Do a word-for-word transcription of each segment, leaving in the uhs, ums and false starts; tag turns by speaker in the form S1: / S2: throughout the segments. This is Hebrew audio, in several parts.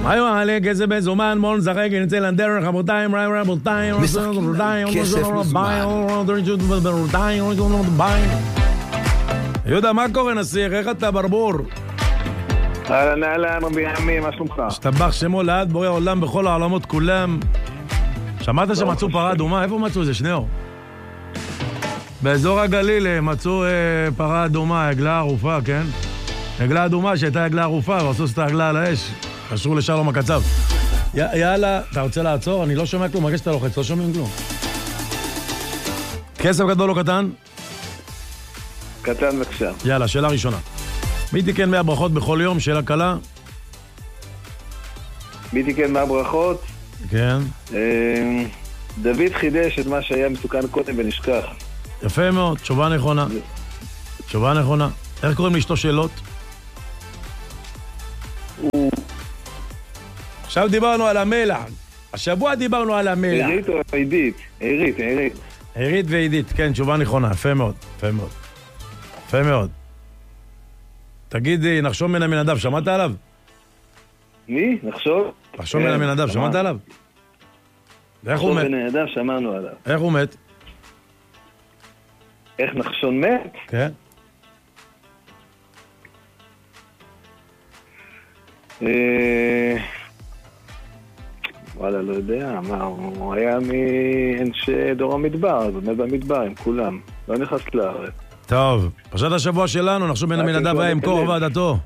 S1: היו עלי כסף מזומן, בואו נשחק, נצא לדרך, רבותיים, רבותיים, רבותיים,
S2: כסף מזומן.
S1: יהודה, מה קורה נסיך? איך אתה ברבור?
S3: אהלן, אהלן, רבי עמי, מה שלומך?
S1: השתבח שמו לעד בורא עולם בכל העולמות כולם. שמעת שמצאו פרה אדומה? איפה מצאו את זה, שניאור? באזור הגליל מצאו פרה אדומה, עגלה ערופה, כן? עגלה אדומה שהייתה עגלה ערופה, ועשו את העגלה על האש. קשרו לשלום הקצב. יאללה, אתה רוצה לעצור? אני לא שומע כלום, מרגיש שאתה לוחץ, לא שומעים כלום. כסף גדול או קטן?
S3: קטן בבקשה.
S1: יאללה, שאלה ראשונה. מי תיקן מאה ברכות בכל יום? שאלה קלה.
S3: מי תיקן מאה ברכות?
S1: כן.
S3: דוד חידש את מה שהיה מסוכן קודם ונשכח.
S1: יפה מאוד, תשובה נכונה. תשובה נכונה. איך קוראים לאשתו שאלות? עכשיו דיברנו על המלח. השבוע דיברנו על המלח.
S3: עירית או עידית? עירית, עירית.
S1: עירית ועידית, כן, תשובה נכונה. יפה מאוד, יפה מאוד. יפה מאוד. תגידי, נחשון מן המנדב, שמעת עליו?
S3: מי? נחשון?
S1: נחשון מן המנדב, שמעת עליו? איך הוא מת?
S3: נחשון מן המנדב, שמענו עליו.
S1: איך הוא מת?
S3: איך נחשון מת?
S1: כן.
S3: וואלה, לא יודע, מה, הוא היה מאנשי דור המדבר, אז הוא מת במדבר עם כולם, לא נכנס לארץ.
S1: טוב, פרשת השבוע שלנו, נחשוב בין המנדב והם קורח ועדתו.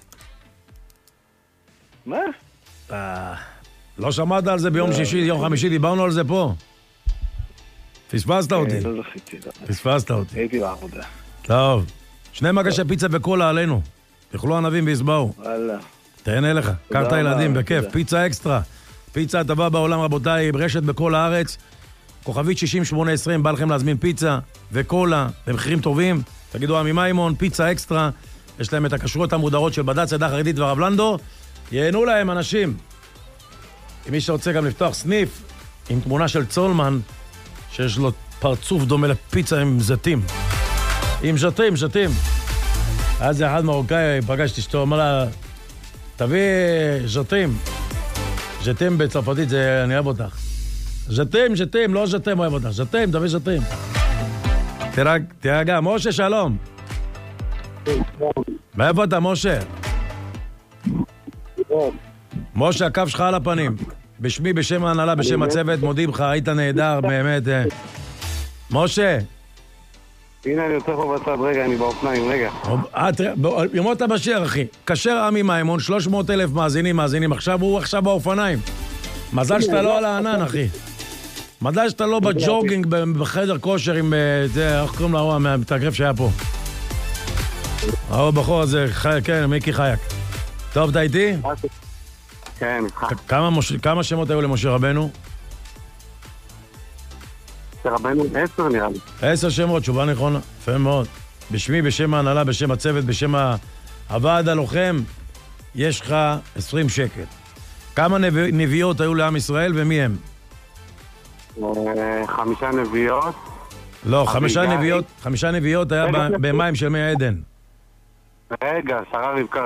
S3: מה?
S1: לא שמעת על זה ביום שישי, יום חמישי, דיברנו על זה פה. פספסת אותי.
S3: לא זכיתי.
S1: פספסת אותי.
S3: הייתי בעבודה.
S1: טוב, שני מגשי פיצה וקולה עלינו. יאכלו ענבים ויסבעו.
S3: וואלה.
S1: תהנה לך, קח את הילדים, בכיף. פיצה אקסטרה. פיצה הטובה בעולם, רבותיי, ברשת בכל הארץ. כוכבית שישים שמונה עשרים, בא לכם להזמין פיצה וקולה, במחירים טובים. תגידו, עמי מימון, פיצה אקסטרה. יש להם את הכשרויות המודרות של בד"ץ, עדה חרדית והרב לנדו. ייהנו להם אנשים. אם מי שרוצה גם לפתוח סניף עם תמונה של צולמן, שיש לו פרצוף דומה לפיצה עם זיתים. עם זיתים, זיתים. אז אחד מרוקאי פגשתי אשתו, אמר לה, תביא זיתים. זיתים בצרפתית, זה אני אוהב אותך. זיתים, זיתים, לא זיתים אוהב אותך. זיתים, תביא זיתים. תירגע, משה, שלום. מאיפה אתה, משה? משה, הקו שלך על הפנים. בשמי, בשם ההנהלה, בשם הצוות, מודים לך, היית נהדר, באמת. משה.
S3: הנה, אני יוצא פה בצד, רגע, אני באופניים, רגע.
S1: ימות הבשיר, אחי. כשר עמי מימון, שלוש מאות אלף מאזינים, מאזינים. עכשיו הוא עכשיו באופניים. מזל שאתה לא על הענן, אחי. מזל שאתה לא בג'וגינג בחדר כושר עם, זה, איך קוראים לו, המתאגרף שהיה פה. ההוא בחור הזה, כן, מיקי חייק. טוב, אתה איתי?
S3: כן, נבחר.
S1: כמה שמות היו למשה רבנו?
S3: רבנו עשר נראה לי.
S1: עשר שמות, תשובה נכונה. יפה מאוד. בשמי, בשם ההנהלה, בשם הצוות, בשם הוועד הלוחם, יש לך עשרים שקל. כמה נביאות היו לעם ישראל ומי הם?
S3: חמישה נביאות.
S1: לא, חמישה נביאות, חמישה נביאות היה במים של מי העדן.
S3: רגע, שרה רבקה,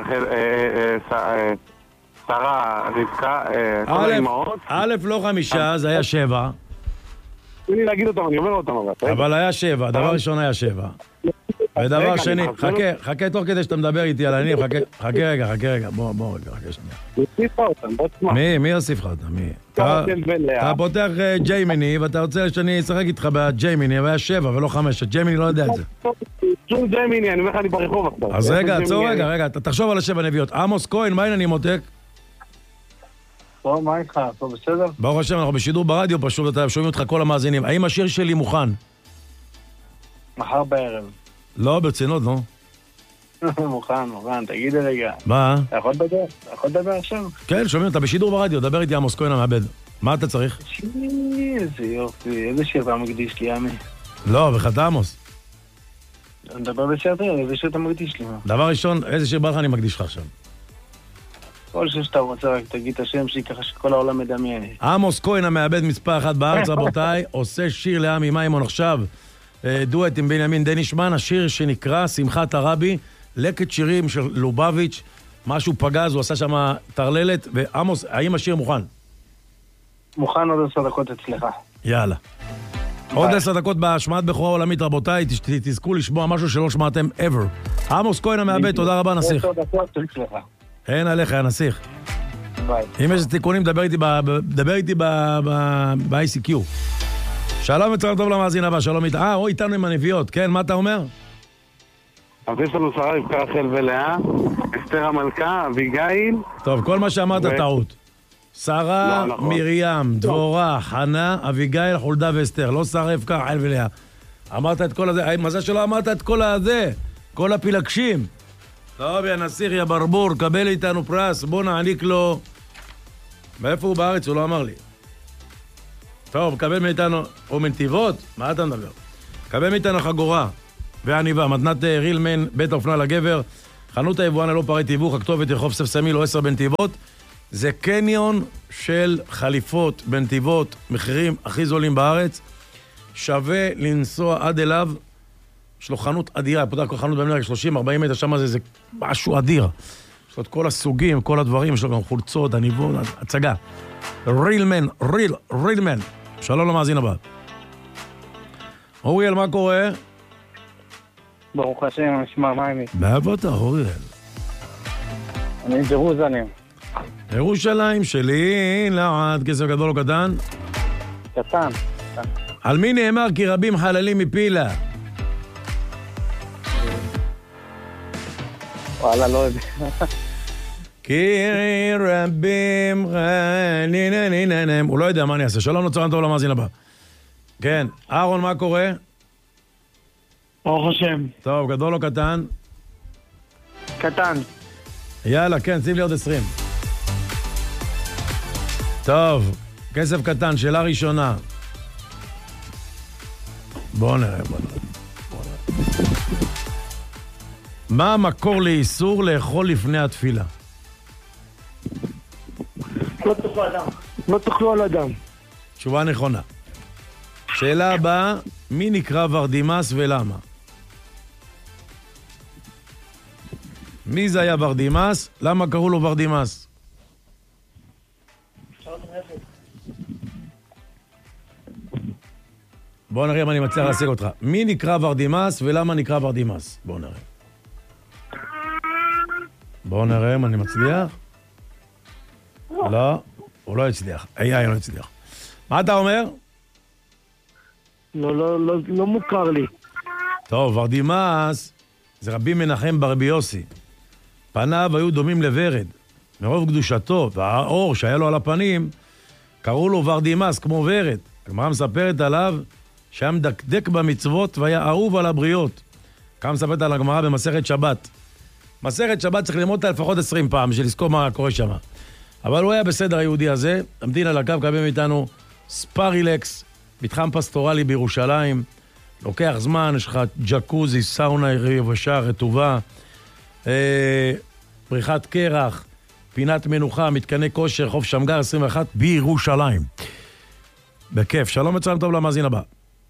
S3: שרה רבקה, כל האימהות.
S1: א', לא חמישה, זה היה שבע.
S3: תן לי להגיד אותם, אני אומר אותם.
S1: אבל היה שבע, דבר ראשון היה שבע. ודבר שני, חכה, חכה תוך כדי שאתה מדבר איתי על העניינים, חכה רגע, חכה רגע, בוא, בוא רגע, חכה שנייה.
S3: תוסיף אותם, בוא תשמע.
S1: מי, מי יוסיף לך אותם? מי? אתה פותח ג'יימיני, ואתה רוצה שאני אשחק איתך בג'יימיני, אבל היה שבע ולא חמש, ג'יימיני לא יודע את זה.
S3: שום ג'יימיני, אני אומר לך, אני ברחוב עכשיו.
S1: אז רגע, עצור רגע, רגע, תחשוב על השבע נביאות. עמוס כהן, מה אני מותק?
S3: טוב, מה איתך? טוב, בסדר?
S1: ברוך השם, אנחנו בשידור ברדיו פשוט, אתה שומעים אותך כל המאזינים. האם השיר שלי מוכן?
S3: מחר בערב.
S1: לא, ברצינות, לא.
S3: מוכן, מוכן, תגיד רגע.
S1: מה?
S3: אתה יכול לדבר? אתה יכול לדבר עכשיו?
S1: כן, שומעים, אתה בשידור ברדיו, דבר איתי עמוס כהן המעבד. מה אתה צריך?
S3: איזה יופי, איזה שיר אתה מקדיש לי, עמי?
S1: לא, וחתה עמוס.
S3: אני מדבר בשיר אחר, איזה שיר אתה מקדיש לי?
S1: דבר ראשון, איזה שיר בא לך אני מקדיש לך עכשיו?
S3: כל שיר שאתה רוצה, רק תגיד את השם שלי ככה שכל העולם מדמיין.
S1: עמוס כהן המעבד מספר אחת בארץ, רבותיי, עושה שיר לעמי מימון עכשיו. דואט עם בנימין דנישמן, השיר שנקרא שמחת הרבי, לקט שירים של לובביץ', משהו פגז, הוא עשה שם תרללת, ועמוס, האם השיר מוכן?
S2: מוכן עוד עשר דקות אצלך.
S1: יאללה. עוד עשר דקות בהשמעת בכורה עולמית, רבותיי, תזכו לשמוע משהו שלא שמעתם ever. עמוס כהן המעבד, תודה רבה, נסיך.
S2: עשר דקות אצלך.
S1: אין עליך, יא נסיך.
S2: ביי.
S1: אם יש תיקונים, דבר איתי ב-איי סי קיו. שלום וצהריים טוב למאזין הבא, שלום איתה. אה, או איתנו עם הנביאות, כן, מה אתה אומר?
S4: אז יש לנו שרה רבקה רחל ולאה, אסתר המלכה, אביגיל.
S1: טוב, כל מה שאמרת טעות. שרה,
S4: לא, נכון.
S1: מרים, דבורה, חנה, אביגיל, חולדה ואסתר. לא שרה רבקה, רחל ולאה. אמרת את כל הזה, מזל שלא אמרת את כל הזה, כל הפילגשים. טוב, יא נסיך, יא ברבור, קבל איתנו פרס, בוא נעניק לו... מאיפה הוא בארץ? הוא לא אמר לי. טוב, קבל מאיתנו... הוא מנתיבות? מה אתה מדבר? קבל מאיתנו חגורה ועניבה, מתנת רילמן, בית האופנה לגבר, חנות היבואן ללא פרי תיווך, הכתובת רחוב ספסמיל או עשר בנתיבות. זה קניון של חליפות בנתיבות, מחירים הכי זולים בארץ. שווה לנסוע עד אליו. יש לו חנות אדירה, פותח כל חנות במנהל שלושים ארבעים מטר, שם זה, זה משהו אדיר. יש לו את כל הסוגים, כל הדברים, יש לו גם חולצות, עניבות, הצגה. רילמן, ריל, רילמן. שלום למאזין הבא. אוריאל, מה קורה?
S2: ברוך השם, נשמע, מה אימי?
S1: מאיפה אתה, אוריאל?
S2: אני ג'רוזלם.
S1: ירושלים שלי, לעד, כסף גדול או קטן?
S2: קטן.
S1: על מי נאמר כי רבים חללים מפילה?
S2: וואלה, לא יודע.
S1: כי רבים חללים... הוא לא יודע מה אני אעשה. שלום נוצרן טוב למאזין הבא. כן, אהרון, מה קורה?
S2: ברוך השם.
S1: טוב, גדול או קטן?
S2: קטן.
S1: יאללה, כן, שים לי עוד עשרים. טוב, כסף קטן, שאלה ראשונה. בואו נראה, בואו נראה. בוא נראה. מה המקור לאיסור לאכול לפני התפילה?
S2: לא תאכלו אדם. לא תאכלו על אדם.
S1: תשובה נכונה. שאלה הבאה, מי נקרא ורדימס ולמה? מי זה היה ורדימס? למה קראו לו ורדימס? בואו נראה אם אני מצליח להשיג אותך. מי נקרא ורדימס ולמה נקרא ורדימס? בואו נראה. בואו נראה אם אני מצליח. לא, הוא לא הצליח. איי, איי, לא הצליח. מה אתה אומר?
S2: לא, לא, לא, לא מוכר לי.
S1: טוב, ורדימס זה רבי מנחם ברבי יוסי. פניו היו דומים לוורד. מרוב קדושתו והאור שהיה לו על הפנים, קראו לו ורדימס כמו ורד. הגמרא מספרת עליו שהיה מדקדק במצוות והיה אהוב על הבריות. כמה מספרת על הגמרא במסכת שבת. מסכת שבת צריך ללמוד אותה לפחות עשרים פעם, בשביל לזכור מה קורה שם. אבל הוא היה בסדר היהודי הזה, תמתין על הקו, קבל מאיתנו ספרילקס, מתחם פסטורלי בירושלים, לוקח זמן, יש לך ג'קוזי, סאונה יבשה, רטובה, אה, פריחת קרח, פינת מנוחה, מתקני כושר, חוף שמגר עשרים ואחת בירושלים. בכיף, שלום וצלם טוב למאזין הבא.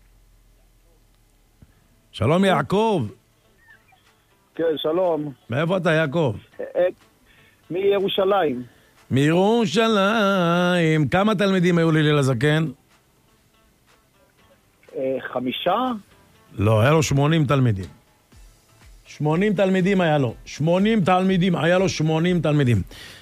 S1: שלום יעקב.
S2: כן, שלום.
S1: מאיפה אתה יעקב?
S2: מירושלים.
S1: מירושלים. כמה תלמידים היו לי לזקן?
S2: חמישה?
S1: לא, היה לו שמונים תלמידים. שמונים תלמידים היה לו. שמונים תלמידים, היה לו שמונים תלמידים.